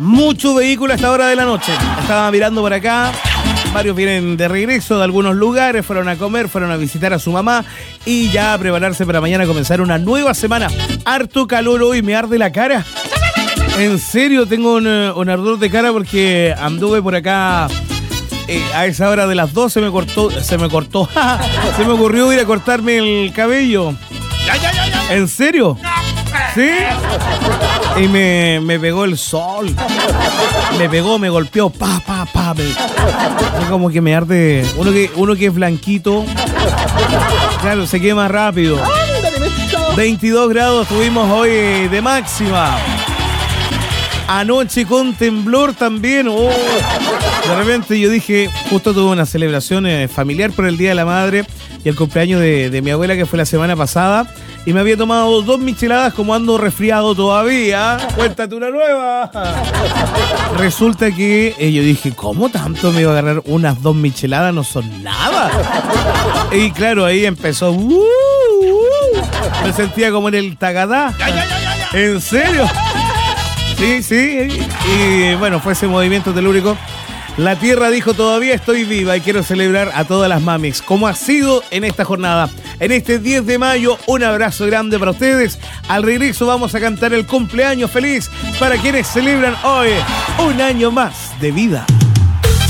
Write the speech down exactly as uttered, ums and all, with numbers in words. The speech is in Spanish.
Mucho vehículo a esta hora de la noche. Estaba mirando por acá. Varios vienen de regreso de algunos lugares, fueron a comer, fueron a visitar a su mamá y ya a prepararse para mañana comenzar una nueva semana. Harto calor hoy, me arde la cara. En serio, tengo un, un ardor de cara porque anduve por acá eh, a esa hora de las doce, me cortó, se me cortó, se me ocurrió ir a cortarme el cabello. ¿En serio? ¿Sí? Y me, me pegó el sol. Me pegó, me golpeó, pa, pa, pa. Me, como que me arde. Uno que, uno que es blanquito, claro, se quema rápido. veintidós grados tuvimos hoy de máxima. Anoche con temblor también. Oh, de repente yo dije, justo tuve una celebración eh, familiar por el Día de la Madre y el cumpleaños de, de mi abuela, que fue la semana pasada. Y me había tomado dos micheladas, como ando resfriado todavía. Cuéntate una nueva. Resulta que eh, yo dije, ¿cómo tanto me iba a agarrar unas dos micheladas? No son nada. Y claro, ahí empezó. Uh, uh, me sentía como en el Tagadá. ¿En serio? Sí, sí. Y bueno, fue ese movimiento telúrico. La tierra dijo, todavía estoy viva y quiero celebrar a todas las mamis, como ha sido en esta jornada. En este diez de mayo, un abrazo grande para ustedes. Al regreso vamos a cantar el cumpleaños feliz para quienes celebran hoy un año más de vida.